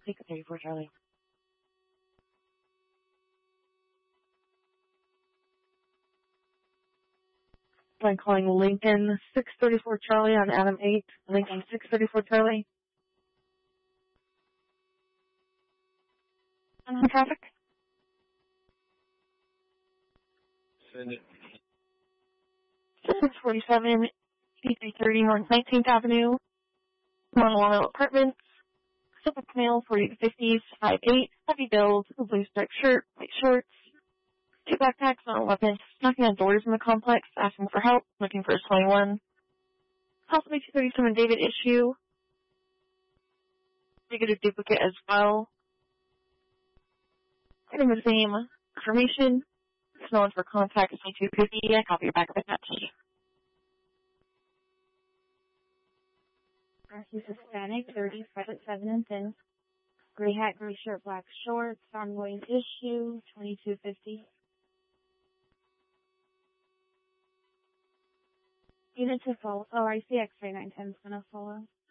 Take a 34 Charlie. I'm calling Lincoln 634 Charlie on Adam 8. Lincoln 634 Charlie. On traffic. Send it. 647 E330 North 19th Avenue. Walnut Apartments. Pacific Male 40-50s 5'8". Heavy build. Blue striped shirt. White shorts. 2 backpacks, not a weapon. Knocking on doors in the complex. Asking for help. Looking for his 21. Possibly 237 David issue. Negative duplicate as well. Getting the same information. Smelling for contact is 250. I copy your backup attached. He's Hispanic, 30, 5'7" and thin. Gray hat, gray shirt, black shorts. Ongoing issue, 2250. Unit to follow. Oh, I see X-ray 910's gonna follow.